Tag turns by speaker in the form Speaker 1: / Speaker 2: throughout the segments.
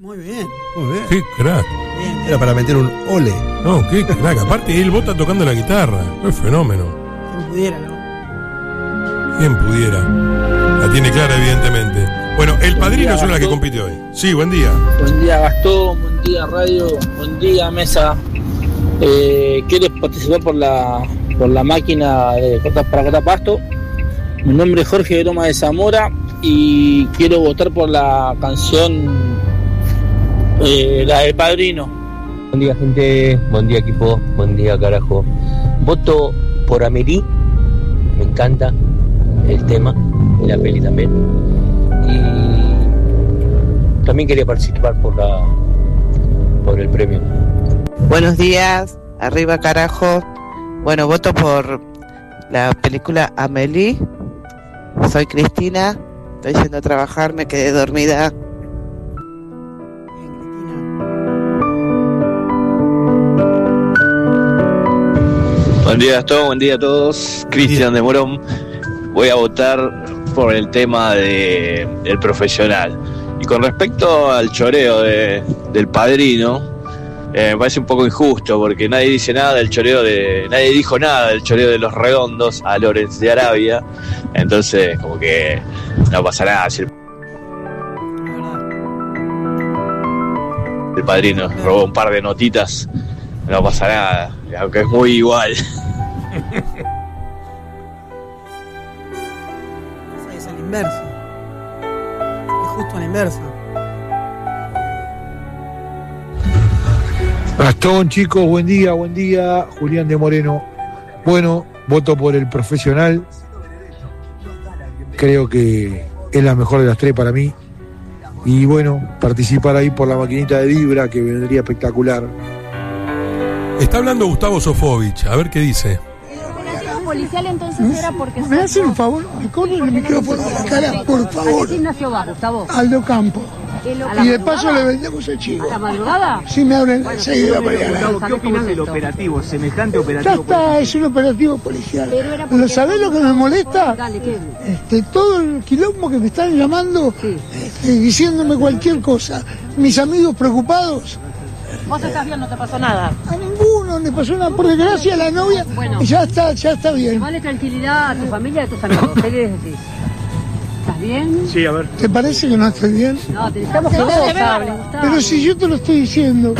Speaker 1: Muy bien.
Speaker 2: Qué crack.
Speaker 1: Bien.
Speaker 3: Era para meter un ole.
Speaker 2: No, qué crack. Aparte, él vota tocando la guitarra. Es fenómeno.
Speaker 1: Quien pudiera, ¿no?
Speaker 2: ¿Quién pudiera? La tiene clara, evidentemente. Bueno, El Padrino es una de las que compite hoy. Sí, buen día.
Speaker 4: Buen día, Gastón. Buen día, Radio. Buen día, Mesa. ¿Quieres participar por la máquina para cortar pasto? Mi nombre es Jorge de Loma de Zamora y quiero votar por la canción la del Padrino.
Speaker 5: Buen día, gente. Buen día, equipo. Buen día, carajo. Voto por Amélie. Me encanta el tema y la peli también. Y también quería participar por el premio.
Speaker 6: Buenos días, arriba carajo. Bueno, voto por la película Amélie. Soy Cristina, estoy yendo a trabajar, me quedé dormida.
Speaker 7: Buen día Gastón, buen día a todos. Cristian de Morón. Voy a votar por el tema del profesional. Y con respecto al choreo del Padrino, me parece un poco injusto porque nadie dice nada del choreo nadie dijo nada del choreo de Los Redondos a Lorenz de Arabia. Entonces, como que no pasa nada si el Padrino robó un par de notitas, no pasa nada, aunque es muy igual.
Speaker 1: Es al inverso. Es justo a la inversa.
Speaker 8: Gastón, chicos, buen día, Julián de Moreno. Bueno, voto por el profesional. Creo que es la mejor de las tres para mí. Y bueno, participar ahí por la maquinita de vibra, que vendría espectacular.
Speaker 2: Está hablando Gustavo Sofovich, a ver qué dice.
Speaker 9: Policial entonces era porque...
Speaker 10: ¿Me hace un favor? ¿Me corre el micrófono a la cara, por favor?
Speaker 9: ¿A qué gimnasio va, Gustavo?
Speaker 10: Aldo Campo. Y de paso le vendemos el chivo.
Speaker 9: ¿A la madrugada?
Speaker 10: Sí, me abren las 6 de la mañana.
Speaker 11: ¿Qué opinas del operativo? Semejante
Speaker 10: Ya
Speaker 11: operativo.
Speaker 10: está, es un operativo policial. ¿Lo sabés lo que me molesta?
Speaker 9: Dale, ¿qué?
Speaker 10: Todo el quilombo que me están llamando, diciéndome cualquier cosa. Mis amigos preocupados.
Speaker 9: Vos estás bien, no te pasó nada.
Speaker 10: A ninguno le pasó nada. Por desgracia, la novia ya está bien.
Speaker 9: Dale tranquilidad a tu familia y a tus amigos. ¿Qué querés decir? ¿Estás bien?
Speaker 11: Sí, a ver.
Speaker 10: ¿Te parece que no estoy bien?
Speaker 9: No, te necesitamos que vos hables, Gustavo.
Speaker 10: Pero si yo te lo estoy diciendo,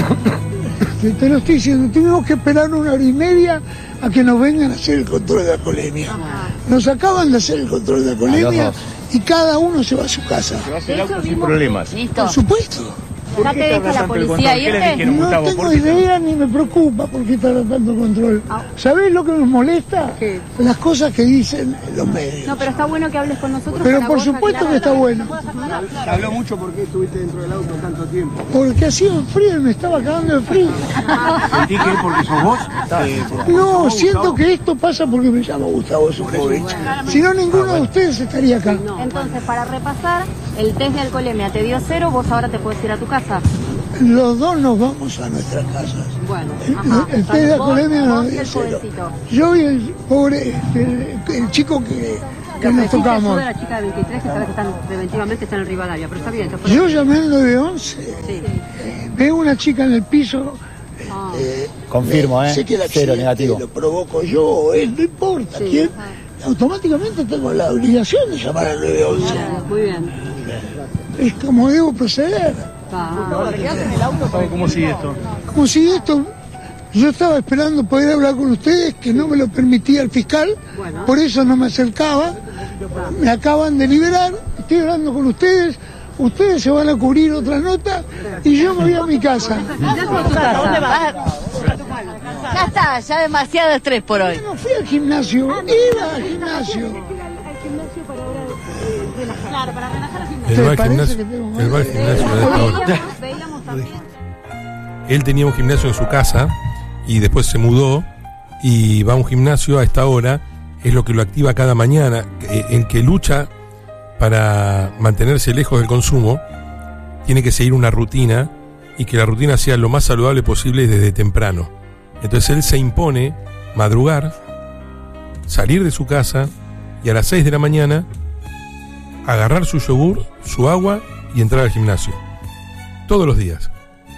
Speaker 10: tuvimos que esperar 1 hora y media a que nos vengan a hacer el control de alcoholemia. Nos acaban de hacer el control de alcoholemia y cada uno se va a su casa.
Speaker 11: Se va a hacer auto sin problemas.
Speaker 9: Listo.
Speaker 10: Por supuesto.
Speaker 9: ¿Ya te deja la policía irte?
Speaker 10: No tengo idea ni me preocupa por qué tarda tanto control. ¿Sabés lo que nos molesta?
Speaker 9: ¿Qué?
Speaker 10: Las cosas que dicen los medios.
Speaker 9: No, pero está bueno que hables con nosotros.
Speaker 10: Pero
Speaker 9: para
Speaker 10: por
Speaker 9: vos
Speaker 10: supuesto
Speaker 9: aclarar.
Speaker 10: que está bueno.
Speaker 11: Se habló mucho porque estuviste dentro del auto tanto tiempo.
Speaker 10: Porque hacía frío y me estaba cagando de frío.
Speaker 11: ¿Sentí que porque sos vos?
Speaker 10: No, siento que esto pasa porque me llamo Gustavo Sofovich. Si no, ninguno de ustedes estaría acá.
Speaker 9: Entonces, para repasar, el test de alcoholemia te dio 0, vos ahora te puedes ir a tu casa.
Speaker 10: Los dos nos vamos a nuestras casas.
Speaker 9: Bueno,
Speaker 10: El test de alcoholemia nos
Speaker 9: vos y
Speaker 10: dio
Speaker 9: el
Speaker 10: 0.
Speaker 9: jovencito.
Speaker 10: Yo y el pobre, el chico que nos tocamos.
Speaker 9: Yo de la chica de 23 que sabes que están preventivamente están en Rivadavia, pero está bien.
Speaker 10: Yo llamé al 911.
Speaker 9: Sí.
Speaker 10: Veo una chica en el piso.
Speaker 11: Confirmo,
Speaker 10: Sé que el
Speaker 11: cero
Speaker 10: accidente
Speaker 11: negativo.
Speaker 10: lo provoco yo o él, no importa quién. Automáticamente tengo la obligación de llamar al 911.
Speaker 9: Muy bien.
Speaker 10: Es como debo proceder.
Speaker 11: ¿Cómo sigue esto?
Speaker 10: Como si esto, yo estaba esperando poder hablar con ustedes, que no me lo permitía el fiscal, por eso no me acercaba. Me acaban de liberar, estoy hablando con ustedes, ustedes se van a cubrir otra nota y yo me voy a mi casa.
Speaker 9: Ya está, ya demasiado estrés por hoy.
Speaker 10: No fui al gimnasio, iba al gimnasio.
Speaker 9: Claro, para relajar al
Speaker 2: Él va al gimnasio. Él va al gimnasio a esta hora.
Speaker 9: Veíamos también.
Speaker 2: Él tenía un gimnasio en su casa y después se mudó y va a un gimnasio a esta hora. Es lo que lo activa cada mañana. El que lucha para mantenerse lejos del consumo tiene que seguir una rutina y que la rutina sea lo más saludable posible desde temprano. Entonces él se impone madrugar, salir de su casa y a las 6 de la mañana agarrar su yogur, su agua y entrar al gimnasio. Todos los días.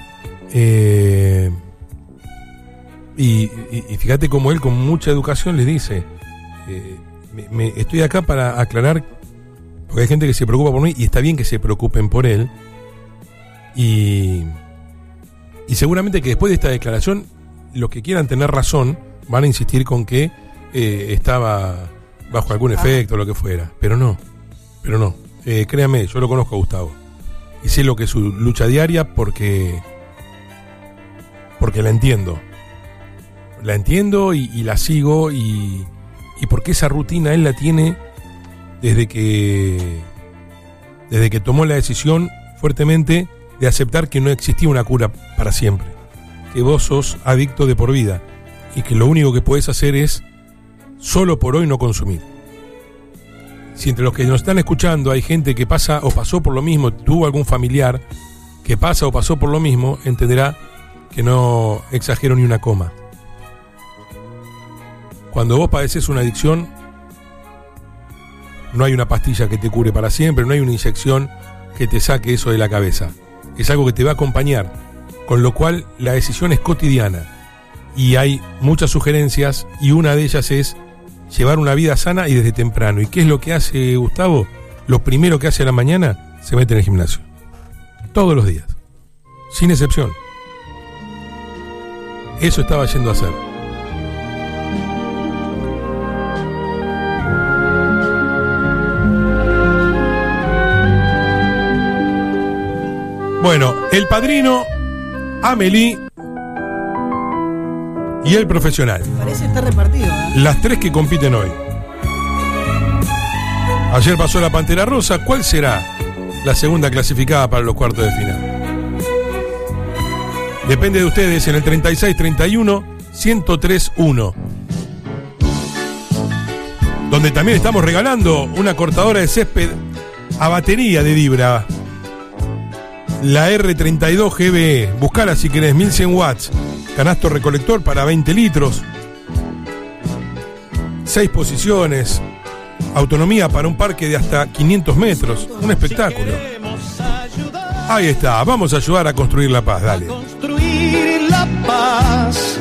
Speaker 2: Y fíjate cómo él con mucha educación le dice, estoy acá para aclarar, porque hay gente que se preocupa por mí y está bien que se preocupen por él, y seguramente que después de esta declaración los que quieran tener razón van a insistir con que estaba bajo algún efecto o lo que fuera, pero no, créame, yo lo conozco a Gustavo y sé lo que es su lucha diaria porque la entiendo y la sigo y porque esa rutina él la tiene desde que tomó la decisión fuertemente de aceptar que no existía una cura para siempre, que vos sos adicto de por vida y que lo único que podés hacer es solo por hoy no consumir. Si entre los que nos están escuchando hay gente que pasa o pasó por lo mismo, tuvo algún familiar que pasa o pasó por lo mismo, entenderá que no exagero ni una coma. Cuando vos padeces una adicción, no hay una pastilla que te cure para siempre, no hay una inyección que te saque eso de la cabeza. Es algo que te va a acompañar, con lo cual la decisión es cotidiana y hay muchas sugerencias y una de ellas es llevar una vida sana y desde temprano. ¿Y qué es lo que hace Gustavo? Lo primero que hace a la mañana, se mete en el gimnasio. Todos los días, sin excepción. Eso estaba yendo a hacer. Bueno, El Padrino, Amélie y El Profesional.
Speaker 1: Parece estar repartido, ¿eh?
Speaker 2: Las tres que compiten hoy. Ayer pasó la Pantera Rosa. ¿Cuál será la segunda clasificada para los cuartos de final? Depende de ustedes en el 3631-1031. Donde también estamos regalando una cortadora de césped a batería de Vibra. La R32 GBE, buscala si querés, 1100 watts, canasto recolector para 20 litros, 6 posiciones, autonomía para un parque de hasta 500 metros, un espectáculo. Ahí está, vamos a ayudar a construir la paz, dale.
Speaker 3: Construir la paz,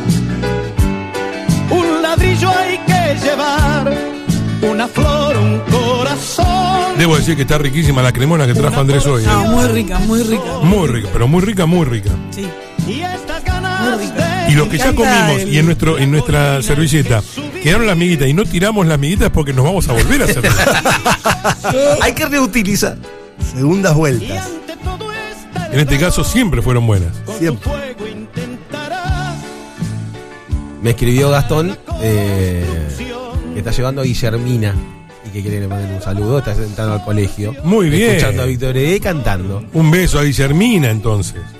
Speaker 3: un ladrillo hay que llevar, una flor, un corazón.
Speaker 2: Debo decir que está riquísima la cremona que trajo Andrés hoy.
Speaker 1: No, muy rica, muy rica.
Speaker 2: Muy rica, pero muy rica, muy rica.
Speaker 1: Sí.
Speaker 3: Y estas ganas
Speaker 1: muy rica.
Speaker 2: Y los que ya comimos y en nuestra servilleta quedaron las miguitas y no tiramos las miguitas porque nos vamos a volver a hacer.
Speaker 12: Hay que reutilizar. Segundas vueltas.
Speaker 2: En este caso siempre fueron buenas.
Speaker 12: Siempre. Me escribió Gastón que está llevando a Guillermina y que quiere que le manden un saludo. Está sentado al colegio.
Speaker 2: Muy bien.
Speaker 12: Escuchando a Víctor E. cantando.
Speaker 2: Un beso a Guillermina entonces.